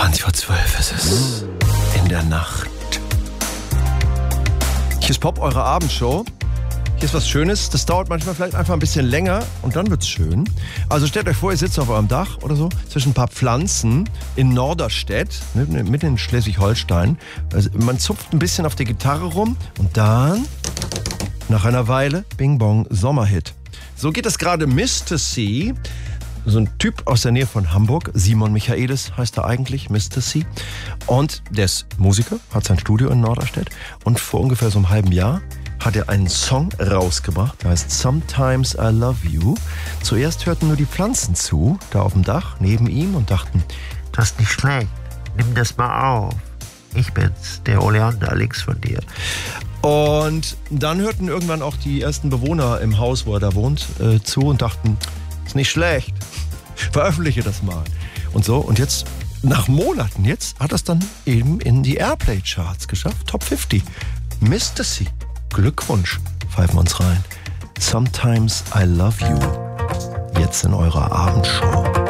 20:12 ist es. In der Nacht. Hier ist Pop, eure Abendshow. Hier ist was Schönes. Das dauert manchmal vielleicht einfach ein bisschen länger und dann wird's schön. Also stellt euch vor, ihr sitzt auf eurem Dach oder so, zwischen ein paar Pflanzen in Norderstedt, mitten in Schleswig-Holstein. Also man zupft ein bisschen auf der Gitarre rum und dann, nach einer Weile, Bing Bong, Sommerhit. So geht es gerade Mr. C., so ein Typ aus der Nähe von Hamburg. Simon Michaelis heißt er eigentlich, Mr. C. Und der ist Musiker, hat sein Studio in Norderstedt. Und vor ungefähr so einem halben Jahr hat er einen Song rausgebracht, der heißt Sometimes I Love You. Zuerst hörten nur die Pflanzen zu, da auf dem Dach, neben ihm und dachten, das ist nicht schlecht, nimm das mal auf. Ich bin's, der Oleander links von dir. Und dann hörten irgendwann auch die ersten Bewohner im Haus, wo er da wohnt, zu und dachten, ist nicht schlecht, veröffentliche das mal. Und so, und jetzt, nach Monaten jetzt, hat er es dann eben in die Airplay-Charts geschafft, Top 50. Mr. C. Glückwunsch, pfeifen wir uns rein. Sometimes I Love You. Jetzt in eurer Abendshow.